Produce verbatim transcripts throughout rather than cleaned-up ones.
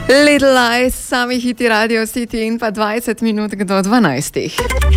Little Lies, sami hiti Radio City in pa dvajset minut do dvanajstih.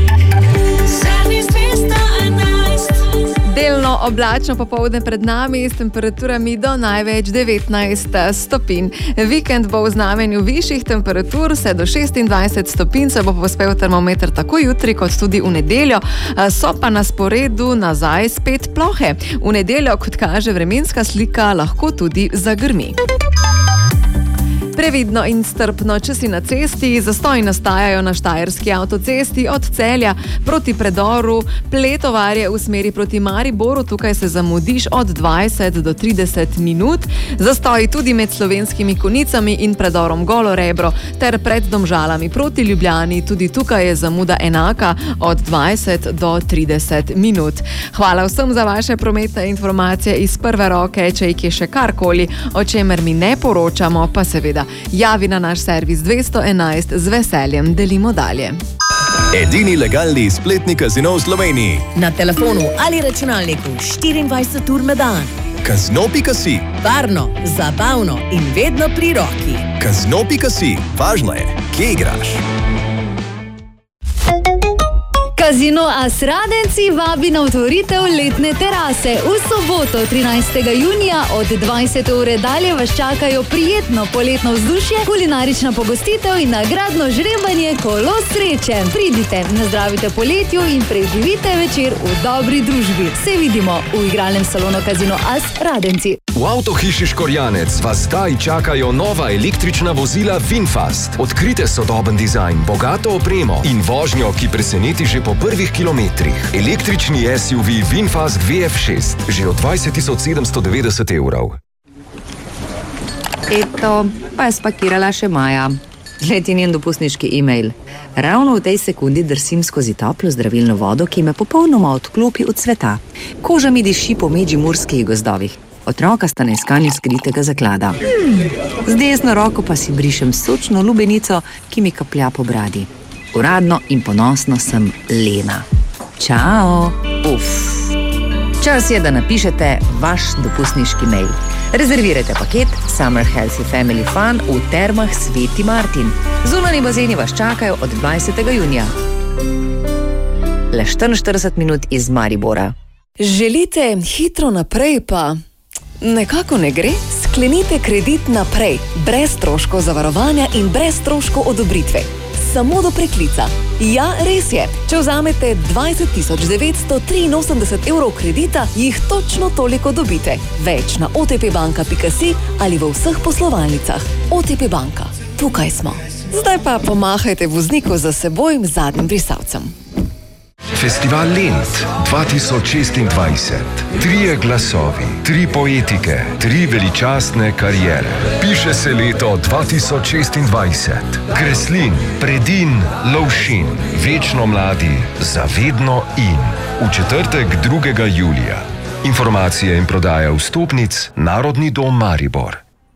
Delno oblačno popoldne pred nami s temperaturami do največ devetnajst stopinj. Vikend bo v znamenju višjih temperatur, vse do šestindvajset stopinj se bo povzpel termometer tako jutri kot tudi v nedeljo. So pa na sporedu nazaj spet plohe. V nedeljo, kot kaže vremenska slika, lahko tudi zagrmi. Previdno in strpno, če si na cesti, zastoji nastajajo na štajerski avtocesti od Celja proti predoru Pletovarje v smeri proti Mariboru. Tukaj se zamudiš od dvajset do trideset minut. Zastoji tudi med Slovenskimi Konicami in predorom Golo Rebro ter pred Domžalami proti Ljubljani. Tudi tukaj je zamuda enaka od dvajset do trideset minut. Hvala vsem za vaše prometne informacije iz prve roke. Če jih je še karkoli, o čemer mi ne poročamo, pa seveda javi na naš servis dvesto enajst, z veseljem delimo dalje. Edini legalni spletni kazino v Sloveniji. Na telefonu ali računalniku štiriindvajset ur na dan. Kazino pika si. Varno, zabavno in vedno pri roki. Kazino pika si. Važno je, kje igraš. Kazino As Radenci vabi na otvoritev letne terase. V soboto, trinajstega junija od dvajsete ure dalje vas čakajo prijetno poletno vzdušje, kulinarična pogostitev in nagradno žrebanje Kolo sreče. Pridite, nazdravite poletju in preživite večer v dobri družbi. Se vidimo v igralnem salonu Kazino As Radenci. V avtohiši Škorjanec vas zdaj čakajo nova električna vozila VinFast. Odkrite sodoben dizajn, bogato opremo in vožnjo, ki preseneti že po prvih kilometrih. Električni S U V VinFast V F šest, že od dvajset tisoč sedemsto devetdeset evrov. Eto, pa je spakirala še Maja. Gled je njen dopustniški e-mail. Ravno v tej sekundi drsim skozi toplo zdravilno vodo, ki me popolnoma odklopi od sveta. Koža mi diši po medžimurskih gozdovih. Otroka sta na iskanju skritega zaklada. Z desno roko pa si brišem sočno lubenico, ki mi kaplja po bradi. Uradno in ponosno sem Lena. Čao! Uf! Čas je, da napišete vaš dopustniški mail. Rezervirajte paket Summer Healthy Family Fun v Termah Sveti Martin. Zunanji bazeni vas čakajo od dvajsetega junija. Le štiriinštirideset minut iz Maribora. Želite hitro naprej, pa nekako ne gre? Sklenite kredit naprej, brez stroškov zavarovanja in brez stroškov odobritve. Samo do preklica. Ja, res je. Če vzamete dvajset tisoč devetsto triinosemdeset evrov kredita, jih točno toliko dobite. Več na o te pe banka pika si ali v vseh poslovalnicah. O te pe banka. Tukaj smo. Zdaj pa pomahajte vozniku za seboj zadnjim brisalcem. Festival Lent dva tisoč šestindvajset. Trije glasovi, tri poetike, tri veličastne kariere. Piše se leto dva tisoč šestindvajset. Kreslin, Predin, Lovšin. Večno mladi, zavedno in. V četrtek drugega julija. Informacije in prodaja vstopnic Narodni dom Maribor.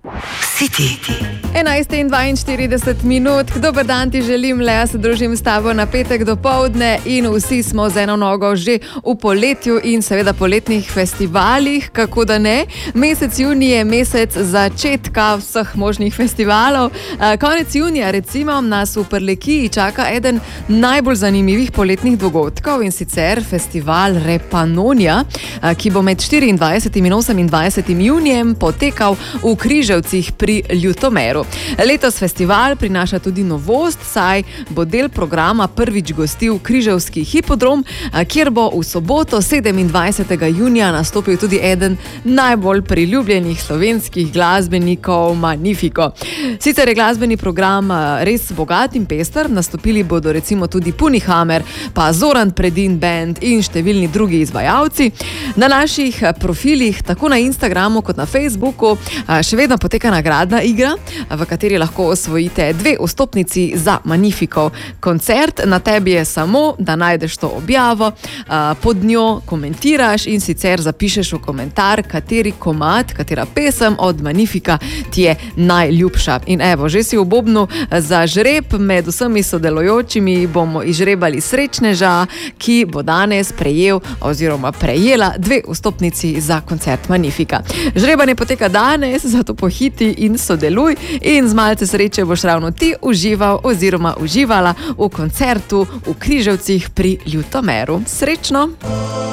City. enajst in dvainštirideset minut. Dober dan ti želim, Lea, se družim s tabo na petek dopoldne in vsi smo z eno nogo že v poletju in seveda poletnih festivalih, kako da ne. Mesec junij je mesec začetka vseh možnih festivalov. Konec junija recimo nas v Prlekiji čaka eden najbolj zanimivih poletnih dogodkov in sicer festival Repanonija, ki bo med štiriindvajsetim in osemindvajsetim junijem potekal v Križevcih pri Ljutomeru. Letos festival prinaša tudi novost, saj bo del programa prvič gostil Križevski hipodrom, kjer bo v soboto sedemindvajsetega junija nastopil tudi eden najbolj priljubljenih slovenskih glasbenikov, Magnifico. Sicer je glasbeni program res bogat in pester, nastopili bodo recimo tudi Punihammer, pa Zoran Predin Band in številni drugi izvajalci. Na naših profilih, tako na Instagramu kot na Facebooku, še vedno poteka nagradna igra, v kateri lahko osvojite dve vstopnici za Magnifico koncert. Na tebi je samo, da najdeš to objavo, pod njo komentiraš in sicer zapišeš v komentar, kateri komad, katera pesem od Magnifica ti je najljubša. In evo, že si v bobnu za žreb, med vsemi sodelujočimi bomo izžrebali srečneža, ki bo danes prejel oziroma prejela dve vstopnici za koncert Magnifica. Žrebanje poteka danes, zato pohiti in sodeluj in z malce sreče boš ravno ti užival oziroma uživala v koncertu v Križevcih pri Ljutomeru. Srečno!